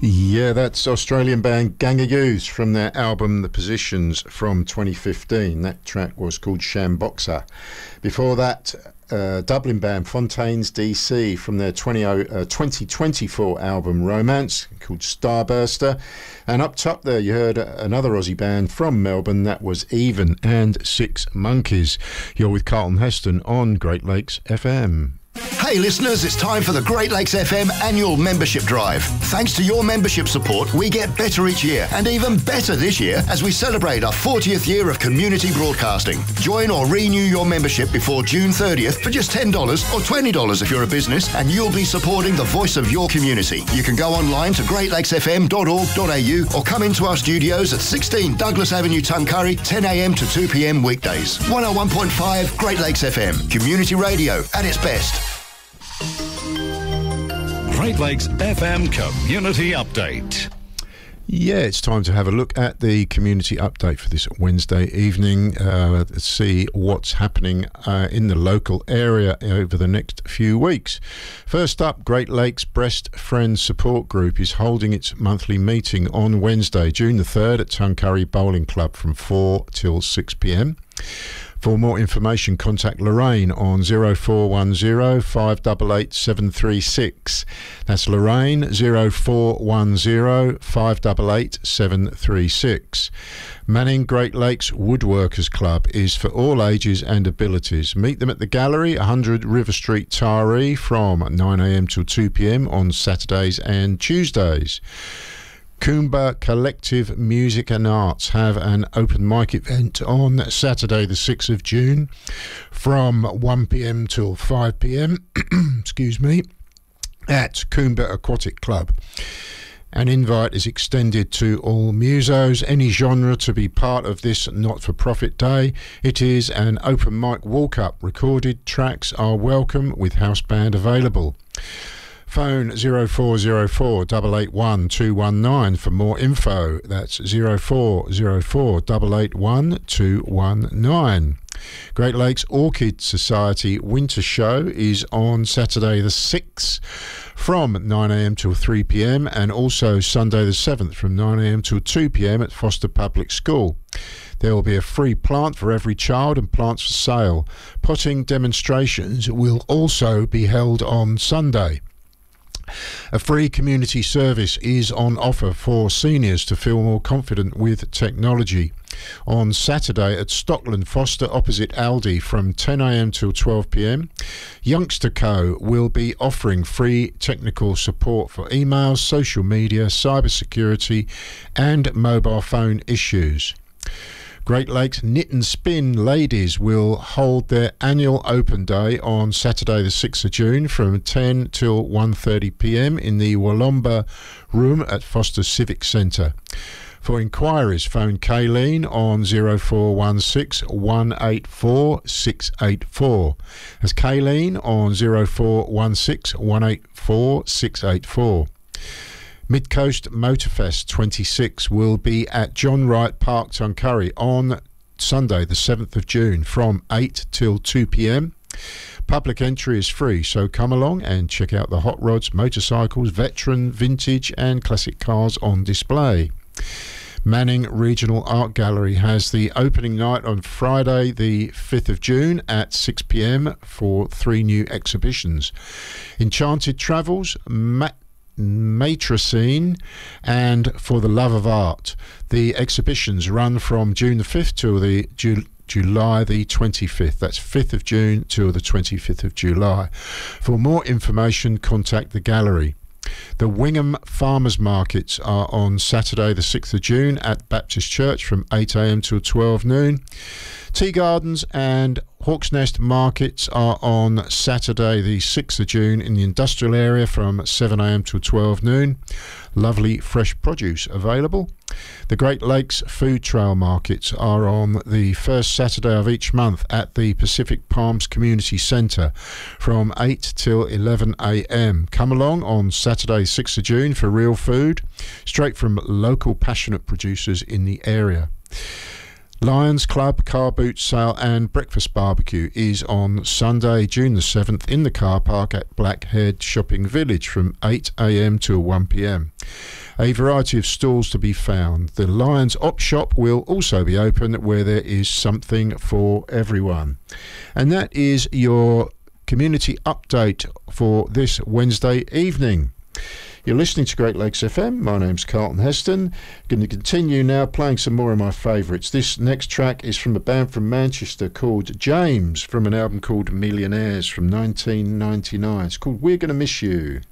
Yeah, that's Australian band Gang of Youths from their album The Positions from 2015. That track was called Shamboxer. Before that, Dublin band Fontaines DC from their 2024 album Romance called Starburster. And up top there you heard another Aussie band from Melbourne, that was Even and Six Monkeys. You're with Carlton Heston on Great Lakes FM. Hey listeners, it's time for the Great Lakes FM annual membership drive. Thanks to your membership support, we get better each year, and even better this year as we celebrate our 40th year of community broadcasting. Join or renew your membership before June 30th for just $10 or $20 if you're a business, and you'll be supporting the voice of your community. You can go online to greatlakesfm.org.au or come into our studios at 16 Douglas Avenue, Tuncurry, 10 a.m. to 2 p.m. weekdays. 101.5 Great Lakes FM, community radio at its best. Great Lakes FM Community Update. Yeah, it's time to have a look at the community update for this Wednesday evening. See what's happening in the local area over the next few weeks. First up, Great Lakes Breast Friends Support Group is holding its monthly meeting on Wednesday, June the 3rd at Tuncurry Bowling Club from 4 till 6 p.m. For more information, contact Lorraine on 0410 588 736. That's Lorraine 0410 588 736. Manning Great Lakes Woodworkers Club is for all ages and abilities. Meet them at the Gallery, 100 River Street, Taree, from 9 a.m. till 2 p.m. on Saturdays and Tuesdays. Coomba Collective Music and Arts have an open mic event on Saturday the 6th of June from 1 p.m. till 5 p.m. excuse me, at Coomba Aquatic Club. An invite is extended to all musos, any genre, to be part of this not-for-profit day. It is an open mic walk-up. Recorded tracks are welcome with house band available. Phone 0404 881 219 for more info. That's 0404 881 219. Great Lakes Orchid Society Winter Show is on Saturday the 6th from 9 a.m. till 3 p.m. and also Sunday the 7th from 9 a.m. till 2 p.m. at Foster Public School. There will be a free plant for every child and plants for sale. Potting demonstrations will also be held on Sunday. A free community service is on offer for seniors to feel more confident with technology. On Saturday at Stockland Foster opposite Aldi from 10 a.m. till 12 p.m, Youngster Co will be offering free technical support for emails, social media, cybersecurity and mobile phone issues. Great Lakes Knit and Spin Ladies will hold their annual open day on Saturday the 6th of June from 10 till 1:30 p.m. in the Wollomba room at Foster Civic Centre. For inquiries, phone Kayleen on 0416 184 684. That's Kayleen on 0416 184 684. Mid-Coast Motorfest 26 will be at John Wright Park, Tuncurry on Sunday the 7th of June from 8 till 2 p.m. Public entry is free, so come along and check out the hot rods, motorcycles, veteran, vintage and classic cars on display. Manning Regional Art Gallery has the opening night on Friday the 5th of June at 6 p.m. for 3 new exhibitions. Enchanted Travels, Matricine and For the Love of Art. The exhibitions run from June the 5th till the July the 25th. That's 5th of June till the 25th of July. For more information, contact the gallery. The Wingham Farmers Markets are on Saturday the 6th of June at Baptist Church from 8 a.m. till 12 noon. Tea Gardens and Hawks Nest Markets are on Saturday the 6th of June in the industrial area from 7 a.m. till 12 noon. Lovely fresh produce available. The Great Lakes Food Trail Markets are on the first Saturday of each month at the Pacific Palms Community Centre from 8 till 11 a.m. Come along on Saturday 6th of June for real food, straight from local passionate producers in the area. Lions Club Car Boot Sale and Breakfast Barbecue is on Sunday, June the 7th in the car park at Blackhead Shopping Village from 8 a.m. to 1 p.m. A variety of stalls to be found. The Lions Op Shop will also be open, where there is something for everyone. And that is your community update for this Wednesday evening. You're listening to Great Lakes FM. My name's Carlton Heston. Going to continue now playing some more of my favourites. This next track is from a band from Manchester called James, from an album called Millionaires from 1999. It's called We're Gonna Miss You.